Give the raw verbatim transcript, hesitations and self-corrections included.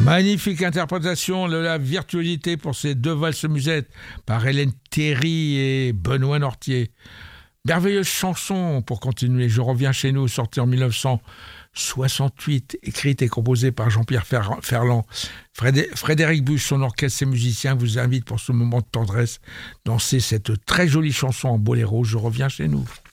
Magnifique interprétation de la virtuosité pour ces deux valses musettes par Hélène Thierry et Benoît Nortier. Merveilleuse chanson pour continuer. Je reviens chez nous, sortie en mille neuf cent soixante-huit, écrite et composée par Jean-Pierre Ferland. Frédé- Frédéric Buche, son orchestre et musiciens vous invitent pour ce moment de tendresse danser cette très jolie chanson en boléro. Je reviens chez nous.